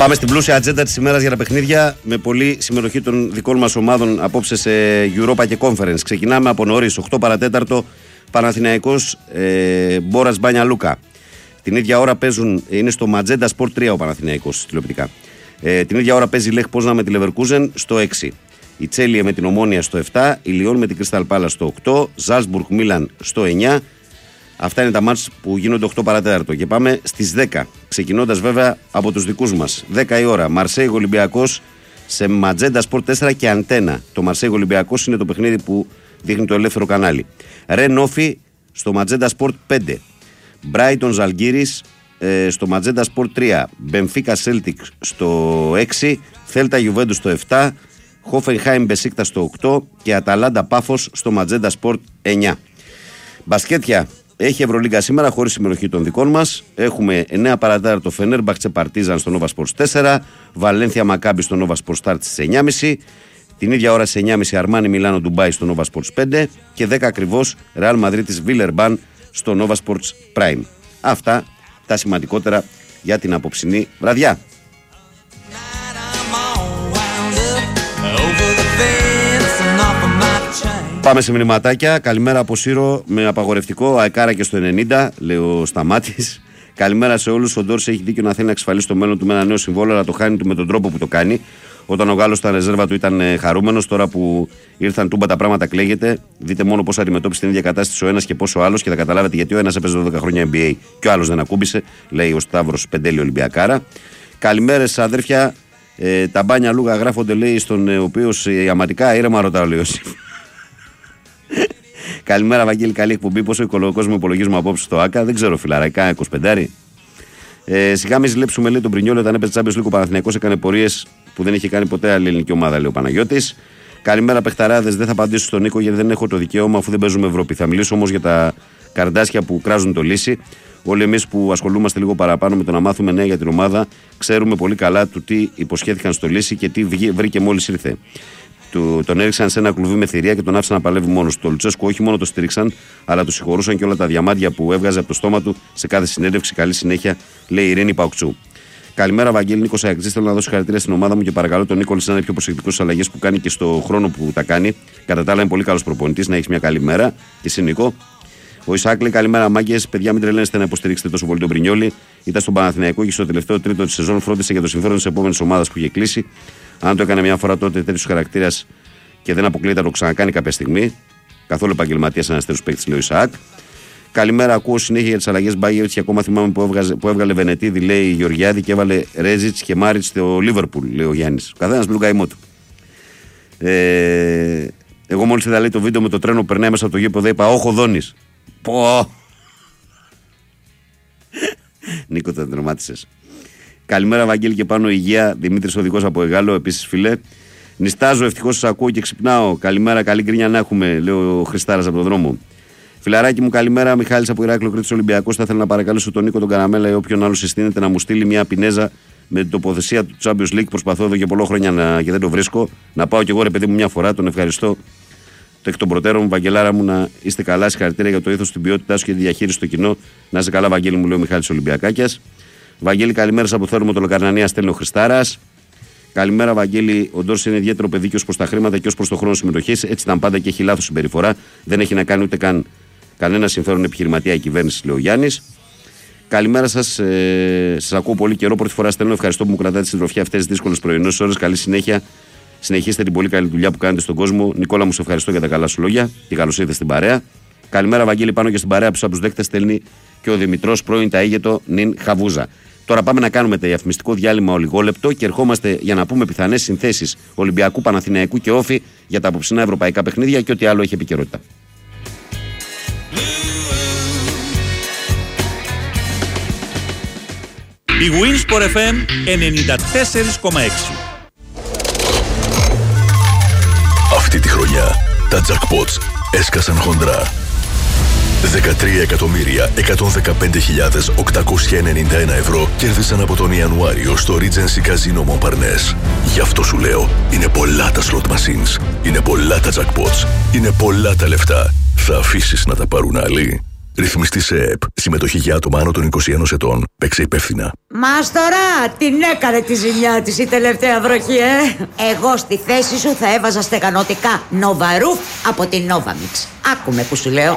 Πάμε στην πλούσια ατζέντα της ημέρας για τα παιχνίδια με πολλή συμμετοχή των δικών μας ομάδων απόψε σε Europa και Conference. Ξεκινάμε από νωρίς, 8 παρατέταρτο, Παναθηναϊκός Μπόρας Μπάνια Λούκα. Την ίδια ώρα παίζουν, είναι στο Magenta Sport 3 ο Παναθηναϊκός τηλεοπτικά. Την ίδια ώρα παίζει η Λεχ Πόζνα με τη Leverkusen στο 6. Η Τσέλιε με την Ομόνια στο 7. Η Λιόν με την Crystal Palace στο 8. Ζάλσμπουργκ Μίλαν στο 9. Αυτά είναι τα μάτς που γίνονται 8 παρατέταρτο. Και πάμε στις 10. Ξεκινώντας βέβαια από τους δικούς μας. 10 η ώρα. Μαρσέιγ Ολυμπιακός σε Magenta Sport 4 και Αντένα. Το Μαρσέιγ Ολυμπιακός είναι το παιχνίδι που δείχνει το ελεύθερο κανάλι. Ρεν Όφι στο Magenta Sport 5. Μπράιτον Ζαλγκίρις στο Magenta Sport 3. Μπενφίκα Σέλτικ στο 6. Θέλτα Γιουβέντου στο 7. Χόφενχάιμ Μπεσίκτα στο 8. Και Αταλάντα Πάφος στο Magenta Sport 9. Μπασκέτια. Έχει Ευρωλίγκα σήμερα χωρίς συμμετοχή των δικών μας. Έχουμε 9 παρατέταρτο Φενέρμπαχτσε Παρτίζαν στο Nova Sports 4. Βαλένθια Μακάμπι στο Nova Sports Start στις 9.30. Την ίδια ώρα στις 9.30 Αρμάνι Μιλάνο Ντουμπάι στο Nova Sports 5. Και 10 ακριβώς Ρεάλ Μαδρίτης Βίλερμπαν στο Nova Sports Prime. Αυτά τα σημαντικότερα για την απόψινή βραδιά. Πάμε σε μηνυματάκια. Καλημέρα από Σύρο με απαγορευτικό. Αεκάρα και στο 90, λέει ο Σταμάτης. Καλημέρα σε όλους. Ο Ντόρση έχει δίκιο να θέλει να εξασφαλίσει το μέλλον του με ένα νέο συμβόλαιο, αλλά το χάνει με τον τρόπο που το κάνει. Όταν ο Γάλλος στα ρεζέρβα του ήταν χαρούμενος, τώρα που ήρθαν τούμπα τα πράγματα κλαίγεται. Δείτε μόνο πώς αντιμετώπισε την ίδια κατάσταση ο ένας και πόσο ο άλλος και θα καταλάβετε γιατί ο ένας έπαιζε 12 χρόνια NBA και ο άλλος δεν ακούμπησε, λέει ο Σταύρος Πεντέλη Ολυμπιακάρα. Καλημέρες αδέρφια. Τα μπάνια Λούγα γράφονται, λέει, στον οποίο ιαματικά ήρεμα ρωτάω, λέει ο Σιφ. Καλημέρα, Βαγγέλη, καλή εκπομπή. Πόσο οικολογικό μου υπολογίζουμε απόψε στο ΑΚΑ, δεν ξέρω, φιλαραϊκά, 25. Σιγά μην ζηλέψουμε, λέει, τον Πρινιόλο όταν έπαιζε Champions League ο Παναθηναϊκός, έκανε πορείες που δεν είχε κάνει ποτέ άλλη ελληνική ομάδα, λέει ο Παναγιώτης. Καλημέρα, παιχταράδες. Δεν θα απαντήσω στον Νίκο γιατί δεν έχω το δικαίωμα αφού δεν παίζουμε Ευρώπη. Θα μιλήσω όμως για τα καρντάσια που κράζουν το λύση. Όλοι εμείς που ασχολούμαστε λίγο παραπάνω με το να μάθουμε νέα για την ομάδα, ξέρουμε πολύ καλά του τι υποσχέθηκαν στο λύση και τι βρήκε μόλις ήρθε. Τον έριξαν σε ένα κλουβί με θηρία και τον άφησαν να παλεύει μόνος του. Το Λουτσέσκου όχι μόνο το στήριξαν, αλλά του συγχωρούσαν και όλα τα διαμάντια που έβγαζε από το στόμα του σε κάθε συνέντευξη. Καλή συνέχεια, λέει η Ειρήνη Παουξού. Καλημέρα, Βαγγέλη, Νίκος Αεξής. Θέλω να δώσω χαρακτήρα στην ομάδα μου και παρακαλώ τον Νίκολη να είναι πιο προσεκτικός στις αλλαγές που κάνει και στο χρόνο που τα κάνει. Κατά τα άλλα, είναι πολύ καλός προπονητής. Να έχει μια καλή μέρα. Και εσύ, Νίκο. Ο Ισάκ λέει: καλημέρα, μάγκες. Παιδιά, μην τρελαίνεστε να υποστηρίξετε τόσο πολύ τον Πρινιόλη. Ήταν στον Παναθηναϊκό και στο τελευταίο τρίτο τη σεζόν φρόντισε για το συμφέρον τη επόμενη ομάδα που είχε κλείσει. Αν το έκανε μια φορά τότε τέτοιο χαρακτήρα και δεν αποκλείεται να το ξανακάνει κάποια στιγμή. Καθόλου επαγγελματίας αναστέρους παίκτης, λέει ο Ισαάκ. Καλημέρα, ακούω συνέχεια για τις αλλαγές Μπάγεβιτς και ακόμα θυμάμαι που έβγαλε Βενετίδη, λέει η Γεωργιάδη, και έβαλε Ρέζιτς και Μάριτς στο Λίβερπουλ, λέει ο Γιάννης. Ο καθένας με τον καημό του. Εγώ μόλις είδα, λέει, το βίντεο με το τρένο που περνάει μέσα από το γήπεδο, είπα: όχο Δόνης. Πω! Νίκο, τα δραμάτισες. Καλημέρα, Βαγγέλη, και πάνω υγεία. Δημήτρης Οδηγός από Εγάλο, επίσης, φίλε. Νιστάζω, ευτυχώς σας ακούω και ξυπνάω. Καλημέρα, καλή γκρίνια να έχουμε, λέει ο Χριστάρας από τον δρόμο. Φιλαράκι μου, καλημέρα. Μιχάλης από Ηράκλειο, Κρήτης Ολυμπιακός. Θα ήθελα να παρακαλέσω τον Νίκο τον Καραμέλα ή όποιον άλλο συστήνεται να μου στείλει μια πινέζα με την τοποθεσία του Champions League. Προσπαθώ εδώ και πολλά χρόνια και δεν το βρίσκω. Να πάω κι εγώ, ρε παιδί μου, μια φορά. Τον ευχαριστώ. Το εκ των προτέρων, Βαγγελάρα μου, να είστε καλά. Συγχαρητήρια για το ήθος, την ποιότητά σου και τη διαχείριση στο κοινό. Να είσαι καλά, Βαγγέλη μου, λέει ο Μιχάλης Ολυμπιακάκιας. Βαγγέλη, καλημέρα από Θέρμο, το Λοκαρνανία, στέλνει ο Χριστάρας. Καλημέρα, Βαγγέλη. Ο Ντόρση είναι ιδιαίτερο παιδί και ως προς τα χρήματα και ως προς το χρόνο συμμετοχής. Έτσι ήταν πάντα και έχει λάθος συμπεριφορά. Δεν έχει να κάνει ούτε καν κανένα συμφέρον επιχειρηματία η κυβέρνηση, λέει ο Γιάννης. Καλημέρα σας. Σας ακούω πολύ καιρό. Πρώτη φορά στέλνω. Ευχαριστώ που μου κρατάτε τη συντροφιά αυτές τις δύσκολες πρωινές ώρες. Καλή συνέχεια. Συνεχίστε την πολύ καλή δουλειά που κάνετε στον κόσμο. Νικόλα, μου σε ευχαριστώ για τα καλά σου λόγια και καλώς ήρθες στην παρέα. Καλημέρα, Βαγγέλη, πάνω και στην παρέα πίσω από τους δέκτες στέλνει και ο Δημητρός, πρώην ταΐγετο νυν Χαβούζα. Τώρα πάμε να κάνουμε διαφημιστικό διάλειμμα ολιγόλεπτο και ερχόμαστε για να πούμε πιθανές συνθέσεις Ολυμπιακού, Παναθηναϊκού και Όφη για τα απόψινά ευρωπαϊκά παιχνίδια και ό,τι άλλο έχει επικαιρότητα. Η Winsport FM 94,6. Αυτή τη χρονιά τα jackpots έσκασαν χοντρά. 13.115.891 ευρώ κέρδισαν από τον Ιανουάριο στο Regency Casino Montparnasse. Γι' αυτό σου λέω, είναι πολλά τα slot machines, είναι πολλά τα jackpots, είναι πολλά τα λεφτά. Θα αφήσεις να τα πάρουν άλλοι? Ρυθμιστή σε ΕΕΠ. Συμμετοχή για άτομα άνω των 21 ετών. Παίξε υπεύθυνα. Μάστορα, την έκανε τη ζημιά της η τελευταία βροχή, Εγώ στη θέση σου θα έβαζα στεγανοτικά Νοβαρούφ από την Novamix. Άκουμε που σου λέω.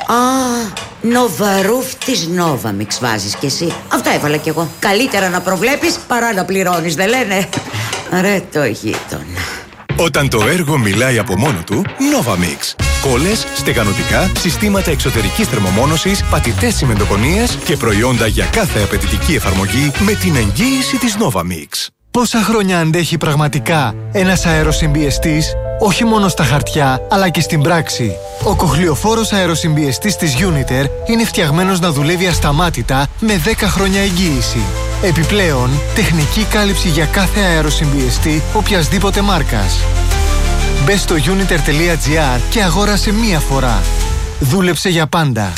Νοβαρούφ της Novamix βάζεις κι εσύ. Αυτό έβαλα κι εγώ. Καλύτερα να προβλέπεις παρά να πληρώνεις, δεν λένε? Ρε το γείτονα. Όταν το έργο μιλάει από μόνο του, Novamix. Κόλλες, στεγανοτικά, συστήματα εξωτερικής θερμομόνωσης, πατητές τσιμεντοκονίες και προϊόντα για κάθε απαιτητική εφαρμογή με την εγγύηση της Novamix. Πόσα χρόνια αντέχει πραγματικά ένας αεροσυμπιεστής, όχι μόνο στα χαρτιά, αλλά και στην πράξη? Ο κοχλιοφόρος αεροσυμπιεστής της Uniter είναι φτιαγμένος να δουλεύει ασταμάτητα με 10 χρόνια εγγύηση. Επιπλέον, τεχνική κάλυψη για κάθε αεροσυμπιεστή οποιασδήποτε μάρκας. Μπες στο uniter.gr και αγόρασε μία φορά. Δούλεψε για πάντα.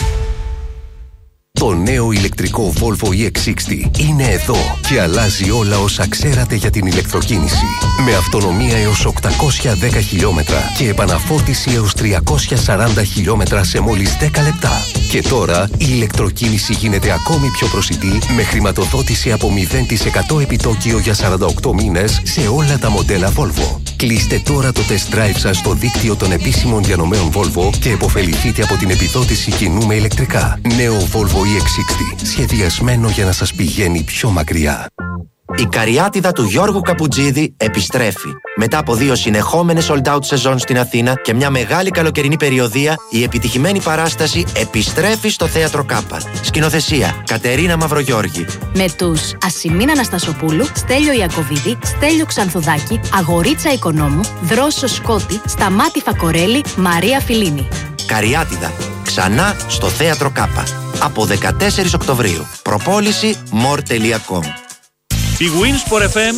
Το νέο ηλεκτρικό Volvo EX60 είναι εδώ και αλλάζει όλα όσα ξέρατε για την ηλεκτροκίνηση. Με αυτονομία έως 810 χιλιόμετρα και επαναφόρτιση έως 340 χιλιόμετρα σε μόλις 10 λεπτά. Και τώρα η ηλεκτροκίνηση γίνεται ακόμη πιο προσιτή με χρηματοδότηση από 0% επιτόκιο για 48 μήνες σε όλα τα μοντέλα Volvo. Κλείστε τώρα το test drive σας στο δίκτυο των επίσημων διανομέων Volvo και επωφεληθείτε από την επιδότηση κοινού με ηλεκτρικά. Νέο Volvo EX60, σχεδιασμένο για να σας πηγαίνει πιο μακριά. Η καριάτιδα του Γιώργου Καπουτζίδη επιστρέφει. Μετά από 2 συνεχόμενες sold out σεζόν στην Αθήνα και μια μεγάλη καλοκαιρινή περιοδεία, η επιτυχημένη παράσταση επιστρέφει στο Θέατρο Κάπα. Σκηνοθεσία Κατερίνα Μαυρογιώργη. Με τους Ασημίνα Αναστασοπούλου, Στέλιο Ιακωβίδη, Στέλιο Ξανθουδάκη, Αγορίτσα Οικονόμου, Δρόσο Σκότη, Σταμάτη Φακορέλη, Μαρία Φιλίνη. Καριάτιδα. Ξανά στο Θέατρο Κάπα. Από 14 Οκτωβρίου. Προπόληση more.com. Η Winsport FM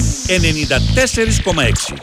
94,6.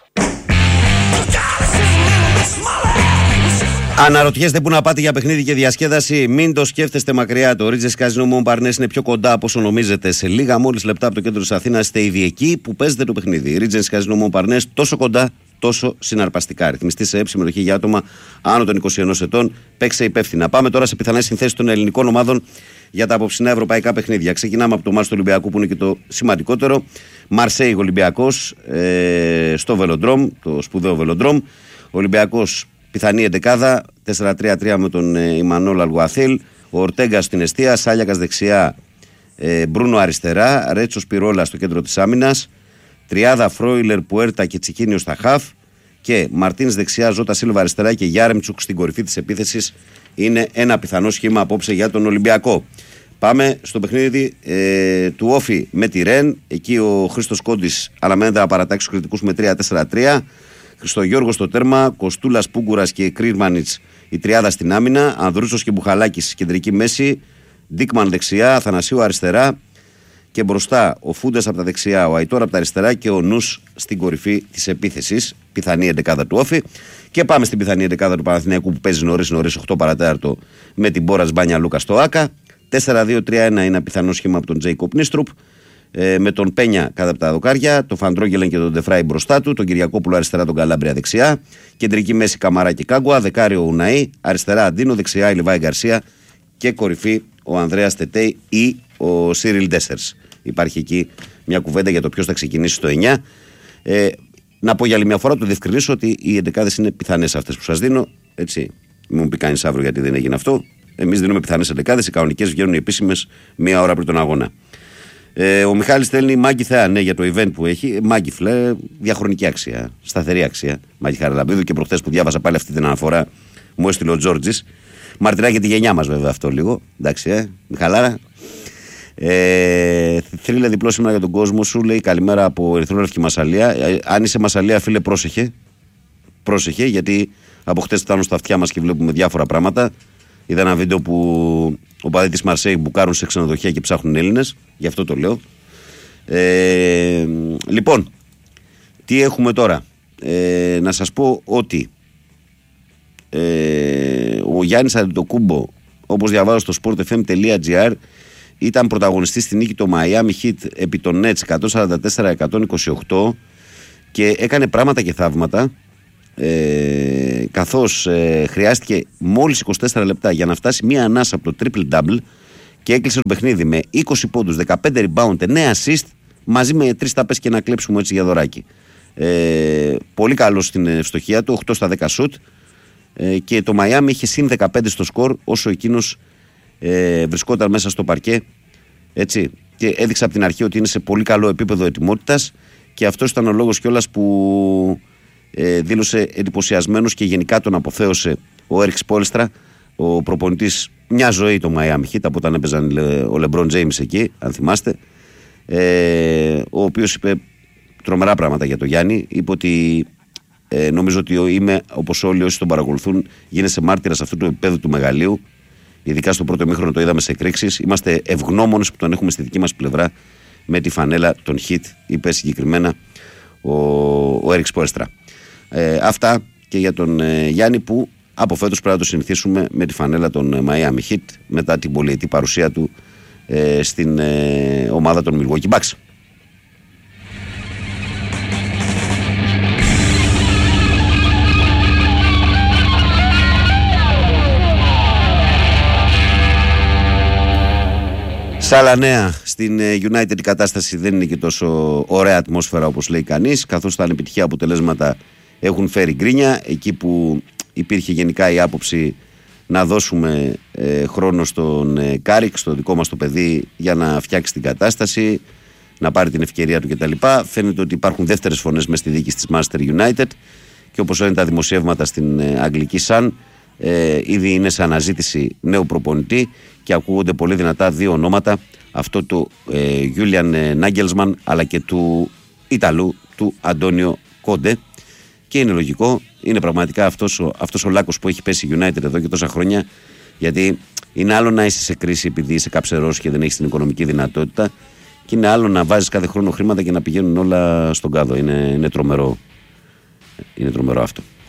Αναρωτιέστε πού να πάτε για παιχνίδι και διασκέδαση? Μην το σκέφτεστε μακριά. Το Regency Casino Montparnasse είναι πιο κοντά από όσο νομίζετε. Σε λίγα μόλις λεπτά από το κέντρο της Αθήνας είστε ήδη εκεί που παίζετε το παιχνίδι. Regency Casino Montparnasse, τόσο κοντά, τόσο συναρπαστικά. Ρυθμιστή σε ΕΕΠ, συμμετοχή για άτομα άνω των 21 ετών. Παίξε υπεύθυνα. Πάμε τώρα σε πιθανές συνθέσεις των ελληνικών ομάδων για τα απόψινά ευρωπαϊκά παιχνίδια. Ξεκινάμε από το μάτς του Ολυμπιακού που είναι και το σημαντικότερο. Μαρσέιγ Ολυμπιακός στο Βελοντρόμ, το σπουδαίο Βελοντρόμ. Ολυμπιακός πιθανή εντεκάδα, 4-3-3 με τον Ιμανόλ Αλγουαθίλ. Ο Ορτέγκα στην εστία, Σάλιακας δεξιά, Μπρούνο αριστερά, Ρέτσο Πυρόλα στο κέντρο της άμυνας. Τριάδα Φρόιλερ, Πουέρτα και Τσικίνιο στα χαφ. Και Μαρτίνς δεξιά, Ζώτα Σίλβα αριστερά και Γιάρεμτσουκ στην κορυφή της επίθεσης. Είναι ένα πιθανό σχήμα απόψε για τον Ολυμπιακό. Πάμε στο παιχνίδι του Όφη με τη Ρεν. Εκεί ο Χρήστος Κόντης αναμένεται να παρατάξει τους κριτικούς με 3-4-3. Χριστογιώργος στο τέρμα, Κοστούλας, Πούγκουρας και Κρίμανιτς η τριάδα στην άμυνα. Ανδρούσος και Μπουχαλάκης κεντρική μέση. Ντίκμαν δεξιά, Αθανασίου αριστερά. Και μπροστά ο Φούντας από τα δεξιά, ο Αϊτόρ από τα αριστερά και ο Νους στην κορυφή της επίθεσης. Πιθανή εντεκάδα του Όφη. Και πάμε στην πιθανή εντεκάδα του Παναθηναϊκού που παίζει νωρίς 8 παρατέταρτο με την Μπόρας Μπάνια Λούκα στο ΆΚΑ. 4-2-3-1 είναι πιθανό σχήμα από τον Τζέικοπ Νίστρουπ. Με τον Πένια κάτω από τα δοκάρια, τον Φαντρόγγελεν και τον Ντεφράι μπροστά του, τον Κυριακόπουλο αριστερά, τον Καλάμπρια δεξιά. Κεντρική μέση Καμαρά και Κάγκουα, δεκάριο Ουναή, αριστερά Αντίνο, δεξιά η Λιβάη Γκαρσία και κορυφή ο Ανδρέας Τετέι ή ο Σίριλ Ντέσσερς. Υπάρχει εκεί μια κουβέντα για το ποιος θα ξεκινήσει στο 9. Να πω για άλλη μια φορά, το διευκρινίσω ότι οι εντεκάδες είναι πιθανές αυτές που σας δίνω. Έτσι, μην μου πει κανείς αύριο γιατί δεν έγινε αυτό. Εμείς δίνουμε πιθανές εντεκάδες, οι κανονικές βγαίνουν οι επίσημες μία ώρα πριν τον αγώνα. Ο Μιχάλης στέλνει Μάγκη Θεά, ναι, για το event που έχει. Μάγκη φλε, διαχρονική αξία, σταθερή αξία. Μάγκη Χαραλαμπίδου και προχθές που διάβασα πάλι αυτή την αναφορά, μου έστειλε ο Τζόρτζης. Μαρτυρά για τη γενιά μας βέβαια αυτό λίγο. Εντάξει, Μιχαλάρα. Θρύλε διπλό σήμερα για τον κόσμο σου, λέει καλημέρα από Ερυθρόλευκη Μασσαλία. Αν είσαι Μασσαλία, φίλε, πρόσεχε. Πρόσεχε, γιατί από χτες φτάνουν στα αυτιά μας και βλέπουμε διάφορα πράγματα. Είδα ένα βίντεο που ο παδί της Μαρσέη μπουκάρουν σε ξενοδοχεία και ψάχνουν Έλληνες. Γι' αυτό το λέω. Λοιπόν, τι έχουμε τώρα? Να σας πω ότι ο Γιάννης Αντετοκούμπο, όπως διαβάζω στο sportfm.gr, ήταν πρωταγωνιστής στη νίκη το Miami Heat επί των Nets 144-128 και έκανε πράγματα και θαύματα. καθώς χρειάστηκε μόλις 24 λεπτά για να φτάσει μία ανάσα από το triple-double και έκλεισε το παιχνίδι με 20 πόντους, 15 rebound, 9 assist, μαζί με 3 τάπες και ένα κλέψιμο έτσι για δωράκι. Πολύ καλό στην ευστοχία του, 8 στα 10 shoot, και το Μαϊάμι είχε συν 15 στο σκορ όσο εκείνος βρισκόταν μέσα στο παρκέ, έτσι, και έδειξε από την αρχή ότι είναι σε πολύ καλό επίπεδο ετοιμότητας, και αυτός ήταν ο λόγος κιόλας που δήλωσε εντυπωσιασμένος και γενικά τον αποθέωσε ο Έρικ Σπόλστρα, ο προπονητής μια ζωή το Miami Heat από όταν έπαιζαν ο LeBron James εκεί, αν θυμάστε, ο οποίος είπε τρομερά πράγματα για τον Γιάννη. Είπε ότι νομίζω ότι είμαι, όπως όλοι όσοι τον παρακολουθούν, γίνεσαι μάρτυρας αυτού του επίπεδου του μεγαλείου. Ειδικά στο πρώτο ημίχρονο το είδαμε σε εκρήξεις. Είμαστε ευγνώμονες που τον έχουμε στη δική μας πλευρά με τη φανέλα των Heat, είπε συγκεκριμένα ο Έρικ Σπόλστρα. Αυτά και για τον Γιάννη, που από φέτος πρέπει να το συνηθίσουμε με τη φανέλα των Miami Heat μετά την πολυετή παρουσία του στην ομάδα των Milwaukee Bucks. Σ' άλλα νέα, στην United η κατάσταση δεν είναι και τόσο ωραία ατμόσφαιρα όπως λέει κανείς, καθώς τα ανεπιτυχία αποτελέσματα έχουν φέρει γκρίνια. Εκεί που υπήρχε γενικά η άποψη να δώσουμε χρόνο στον Κάρικ, στο δικό μας το παιδί, για να φτιάξει την κατάσταση, να πάρει την ευκαιρία του κτλ. Φαίνεται ότι υπάρχουν δεύτερες φωνές μες στη διοίκηση της Manchester United, και όπως λένε τα δημοσιεύματα στην Αγγλική Sun, ήδη είναι σε αναζήτηση νέου προπονητή και ακούγονται πολύ δυνατά δύο ονόματα, αυτό του Julian Nagelsmann αλλά και του Ιταλού, του Αντώνιο Κόντε. Και είναι λογικό, είναι πραγματικά αυτός ο λάκκος που έχει πέσει η United εδώ και τόσα χρόνια, γιατί είναι άλλο να είσαι σε κρίση επειδή είσαι καψερός και δεν έχεις την οικονομική δυνατότητα, και είναι άλλο να βάζεις κάθε χρόνο χρήματα και να πηγαίνουν όλα στον κάδο. Είναι τρομερό αυτό.